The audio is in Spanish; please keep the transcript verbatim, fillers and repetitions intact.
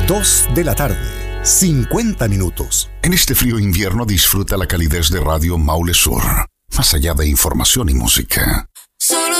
Dos de la tarde, cincuenta minutos. En este frío invierno disfruta la calidez de Radio Maule Sur. Más allá de información y música. Solo